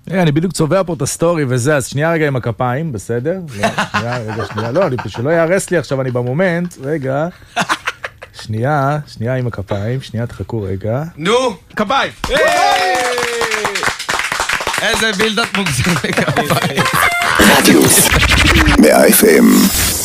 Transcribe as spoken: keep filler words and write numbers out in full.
אני בדיוק צובע פה את הסטורי וזה, אז שנייה רגע עם הכפיים, בסדר? שנייה, רגע, שנייה, לא, שלא יערס לי עכשיו, אני במומנט, רגע. שנייה, שנייה עם הכפיים, שנייה, תחכו רגע. נו, כפיים! איזה בילדת מוגזם לכפיים. רדיוס, מאה אף אם.